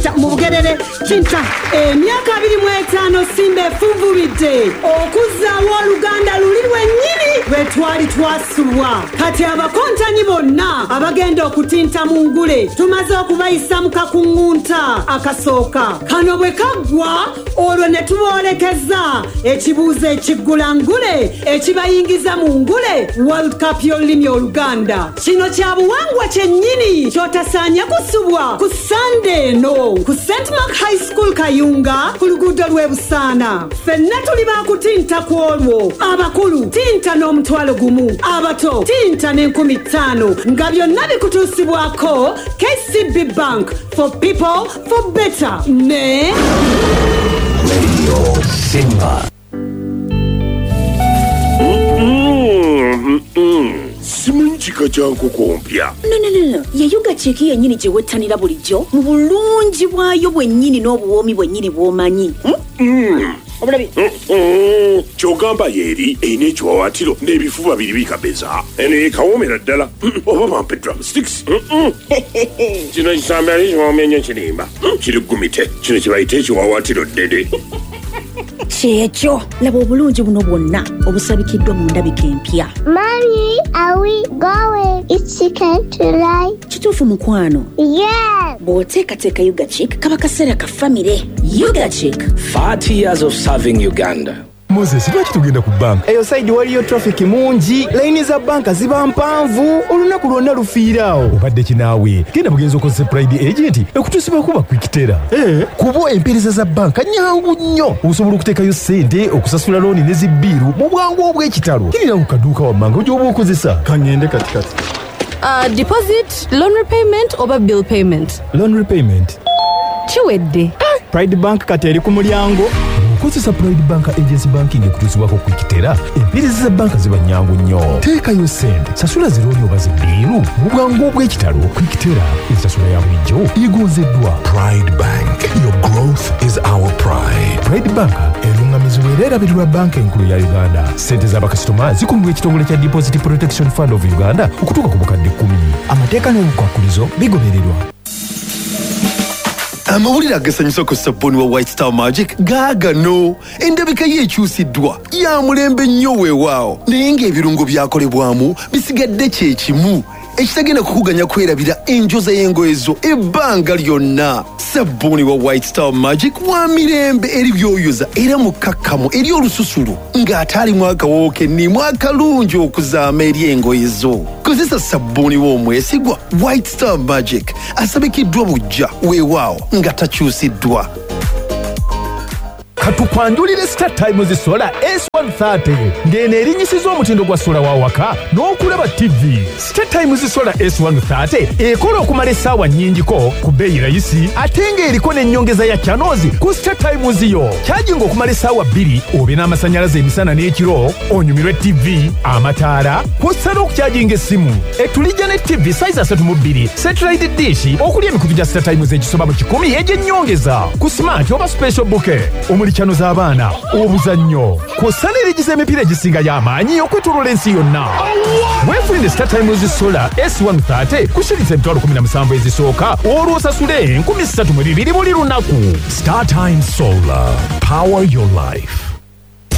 tinta mu Bugerere tinta emyaka 25 Simba efuvubidde okuzzaawo oluganda luli lwennyini lwe twali twasubwa. Kati abakontanyi bonna abagenda okutinta mu ngule tumaze okubayisa mu kakuŋŋunta akasooka. Kano bwe kaggwa olwo ne tuboolekeza ekibuuzo ekiggula ngule ekibayingiza mu ngule World Cup y'olulimi Oluganda. Kino kya buwangwa kyennyini kyotasaanya kusubwa ku Sunday eno ku St. Mark High School Kayunga ku luguudo lw'e Busaana. Ffenna tuli baakutinta ku olwo. Abakulu tinta n'omutwalo gumu, abato tinta n'50,000 nga byonna bikutuusibwako KCB Bank, for people for better. Ne Radio Simba. Simunchika changu kompya. No. Yeyuga cheki yennyini gye wettanira bulijjo mu bulungi bwayo bwennyini n'obuwoomi bwennyini bw'omanyi. Obulabi. Kyogamba yeri eyina ekiwawaatiro n'ebifuba biri bikabeza. Eno ekawoomera ddala. Oba bampe drumsticks. Kino kisamba kiwoomenye kirimba. Kiri gumite. Kino kibayita ekiwawaatiro ddede. Kyekyo laba obulungi buno bwonna obusabikiddwa mu ndabika empya. Mommy, are we going? It's chicken tonight. Kituufu mukwano? Yeah. Bw'oteekateeka Yuga Chick kaba kaseera ka famire. Yuga Chick, 40 years of serving Uganda. Moses, lwaki tugenda ku banka? Eyo side waliyo traffic mungi, layini za banka ziba mpanvu, olunaku lwonna lufiiraawo. Obadde kinaawe, genda mugenzi okozesa Pride Agent ekutuusibwa kuba kwikitera. Kuba empeereza za banka nyangu nnyo. Osobola okuteekayo ssente, okusasula looni ne zibbiiru mu bwangu obw'ekitalo. Kirira ku kaduuka wammanga gy'oba okozesa. Kangende katikati. Deposit, loan repayment oba bill payment? Loan repayment. Kiwedde. Pride Bank kati eri ku mulyango. Okozesa Pride Bank Agency Banking ekutuusibwako kwikitera. Empeereza za banka ziba nyangu nnyo. Teekayo ssente, sasula zirooni oba zibbiiru mu bwangu obw'ekitalo. Kwikitera ensasula ya bulijjo egonzeddwa. Pride Bank, your growth is our pride. Pride Bank erungamizibwa era erabirirwa banka enkulu ya Uganda. Ssente z'abakasitoma zikuumibwa ekitongole kya Deposit Protection Fund of Uganda okutuuka ku bukadde 10. Amateeka n'obukwakkulizo bigobererwa. Amawulire agasanyusa ku sabbuuni wa White Star Magic gaagano. Endabika ye ekyusiddwa ya mulembe nnyo weewaawo, naye ng'ebirungo byakolebwamu bisigadde kye kimu ekitagenda kukuganya kwerabira enjoza y'engoye zo ebbanga lyonna. Sabbuuni wa White Star Magic wa mirembe eri byoyoza era mukakkamu eri olususulu ng'ate alimu akawoowo kennimu akalungi okuzaama eri engoye zo. Kozesa sabbuuni w'omwesigwa White Star Magic asabikiddwa bujja weewaawo nga takyusiddwa. Katukwanjulire Star Times Solar S130 ng'eno erinnyisiza omutindo gwa sola wa waka n'okulaba TV. Star Times Solar S130 ekola okumala essaawa nnyingiko ku bbeeyi rayisi ate ng'eriko n'ennyongeza ya channels ku Star Times yo. Kyajinga okumala essaawa 2 obe n'amasannyalaze emisana n'ekiro, onyumirwe TV, amataala, kw'ossa n'okukyajinga essimu. Etulijja ne TV size 32, satellite dish okuli emikutu gya Star Times egisoba mu 10 egy'ennyongeza ku smart oba special bouquet. Chano z'abaana, obuzannyo, kw'ossa n'erigiza emipiira egisinga y'amaanyi okwetooloola ensi yonna. Weefunire Star Times Solar S130 ku shillings 17,000 ezisooka olwo osasule 3,200 buli lunaku. Star Times Solar, power your life.